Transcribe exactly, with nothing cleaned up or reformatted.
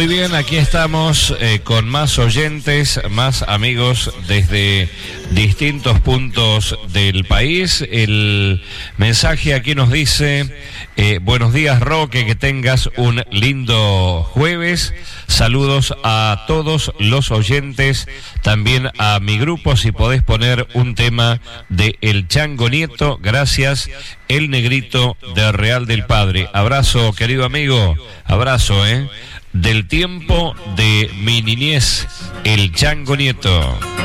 Muy bien, aquí estamos eh, con más oyentes, más amigos desde distintos puntos del país. El mensaje aquí nos dice, eh, buenos días Roque, que tengas un lindo jueves. Saludos a todos los oyentes, también a mi grupo, si podés poner un tema de El Chango Nieto, gracias, El Negrito de Real del Padre. Abrazo, querido amigo, abrazo, eh. Del tiempo de mi niñez, El Chango Nieto.